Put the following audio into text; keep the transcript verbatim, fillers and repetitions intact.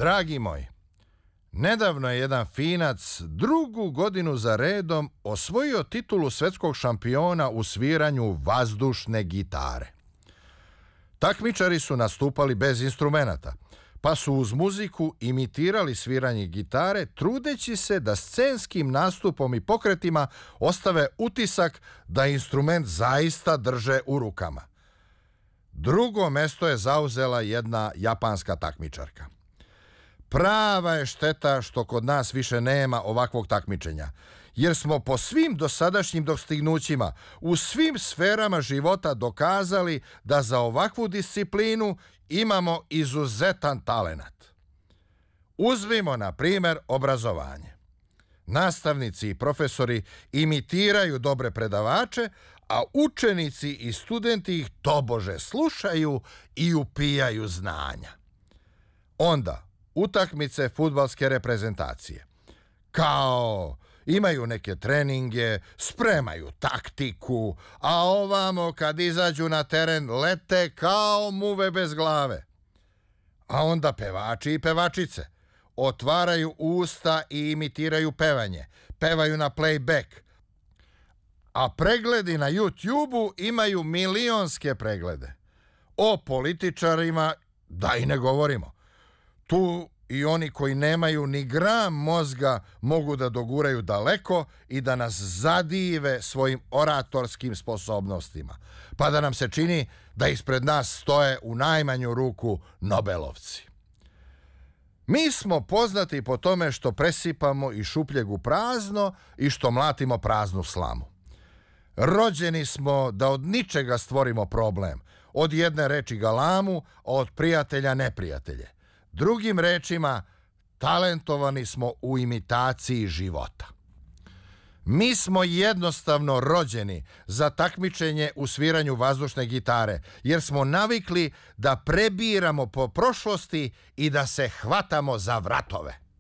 Dragi moji, nedavno je jedan Finac drugu godinu za redom osvojio titulu svetskog šampiona u sviranju vazdušne gitare. Takmičari su nastupali bez instrumenata, pa su uz muziku imitirali sviranje gitare, trudeći se da scenskim nastupom i pokretima ostave utisak da instrument zaista drže u rukama. Drugo mesto je zauzela jedna japanska takmičarka. Prava je šteta što kod nas više nema ovakvog takmičenja, jer smo po svim dosadašnjim dostignućima u svim sferama života dokazali da za ovakvu disciplinu imamo izuzetan talenat. Uzmimo, na primjer, obrazovanje. Nastavnici i profesori imitiraju dobre predavače, a učenici i studenti ih tobože slušaju i upijaju znanja. Onda, utakmice fudbalske reprezentacije. Kao imaju neke treninge, spremaju taktiku, a ovamo kad izađu na teren lete kao muve bez glave. A onda pevači i pevačice otvaraju usta i imitiraju pevanje, pevaju na playback, a pregledi na YouTubeu imaju milionske preglede. O političarima da i ne govorimo. Tu i oni koji nemaju ni gram mozga mogu da doguraju daleko i da nas zadive svojim oratorskim sposobnostima, pa da nam se čini da ispred nas stoje u najmanju ruku Nobelovci. Mi smo poznati po tome što presipamo iz šupljeg u prazno i što mlatimo praznu slamu. Rođeni smo da od ničega stvorimo problem, od jedne reči galamu, a od prijatelja neprijatelje. Drugim rečima, talentovani smo u imitaciji života. Mi smo jednostavno rođeni za takmičenje u sviranju vazdušne gitare, jer smo navikli da prebiramo po prošlosti i da se hvatamo za vratove.